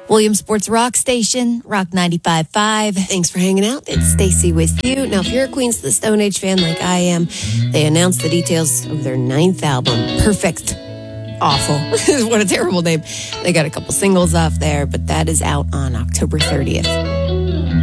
Williams Sports Rock Station, Rock 95.5. Thanks for hanging out. It's Stacy with you. Now, if you're a Queens of the Stone Age fan like I am, they announced the details of their 9th album, Perfect. Awful. What a terrible name. They got a couple singles off there, but that is out on October 30th.